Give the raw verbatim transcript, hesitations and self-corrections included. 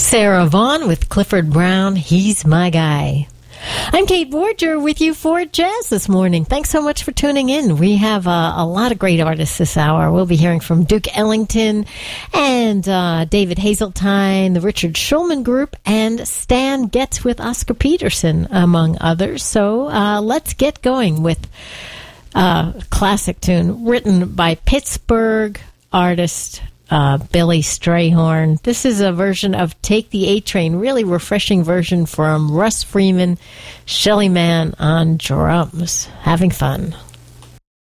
Sarah Vaughan with Clifford Brown, He's My Guy. I'm Kate Borger with you for Jazz this morning. Thanks so much for tuning in. We have uh, a lot of great artists this hour. We'll be hearing from Duke Ellington and uh, David Hazeltine, the Richard Shulman Group, and Stan Getz with Oscar Peterson, among others. So uh, let's get going with a classic tune written by Pittsburgh artist Uh, Billy Strayhorn. This is a version of Take the A Train, really refreshing version from Russ Freeman, Shelly Manne on drums. Having fun.